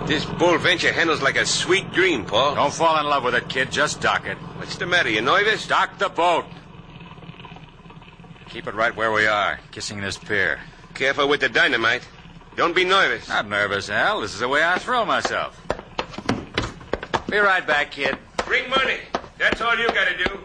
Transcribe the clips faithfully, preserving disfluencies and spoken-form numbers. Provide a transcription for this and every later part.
This bull venture handles like a sweet dream, Paul. Don't fall in love with it, kid. Just dock it. What's the matter? You nervous? Dock the boat. Keep it right where we are, kissing this pier. Careful with the dynamite. Don't be nervous. Not nervous, Al. This is the way I thrill myself. Be right back, kid. Bring money. That's all you gotta do.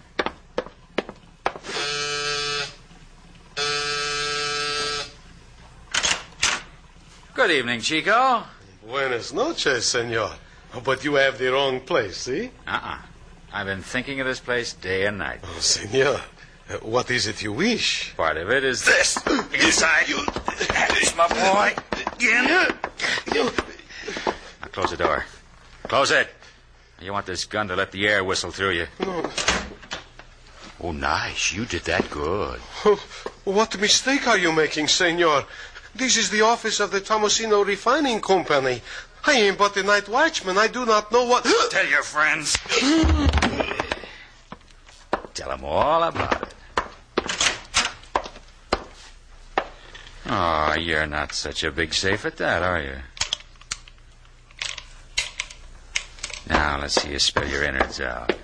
Good evening, Chico. Buenas noches, senor. But you have the wrong place, see? Uh-uh. I've been thinking of this place day and night. Oh, senor, uh, what is it you wish? Part of it is this. Inside. You, this, my boy. Again. Now close the door. Close it. You want this gun to let the air whistle through you. No. Oh, nice. You did that good. Oh, what mistake are you making, senor? This is the office of the Tomosino Refining Company. I am but a night watchman. I do not know what... Tell your friends. Tell them all about it. Oh, you're not such a big safe at that, are you? Now, let's see you spill your innards out.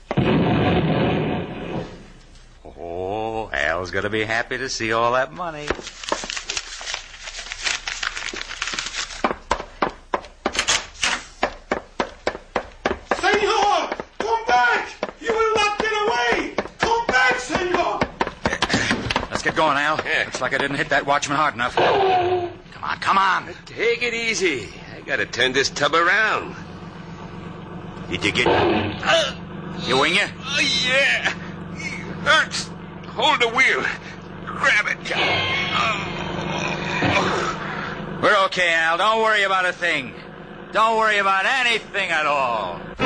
Oh, Al's going to be happy to see all that money. Senor! Come back! You will not get away! Come back, senor! Let's get going, Al. Yeah. Looks like I didn't hit that watchman hard enough. Come on, come on. Take it easy. I gotta turn this tub around. Did you get... Uh, You wing you? oh, yeah. It hurts. Hold the wheel. Grab it. Oh. We're okay, Al. Don't worry about a thing. Don't worry about anything at all.